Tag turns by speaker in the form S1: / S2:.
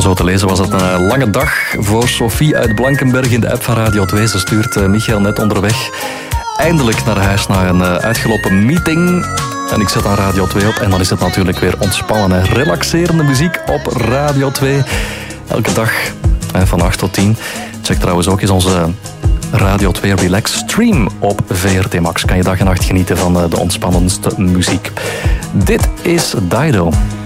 S1: Zo te lezen was het een lange dag voor Sophie uit Blankenberg in de app van Radio 2. Ze stuurt Michael net onderweg eindelijk naar huis na een uitgelopen meeting. En ik zet aan Radio 2 op en dan is het natuurlijk weer ontspannen en relaxerende muziek op Radio 2. Elke dag van 8 tot 10. Check trouwens ook eens onze Radio 2 Relax stream op VRT Max. Kan je dag en nacht genieten van de ontspannendste muziek. Dit is Dido.